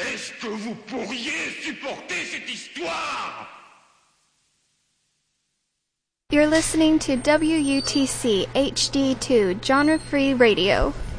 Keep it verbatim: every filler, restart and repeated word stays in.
Est-ce que vous pourriez supporter cette histoire? You're listening to W U T C H D two Genre Free Radio.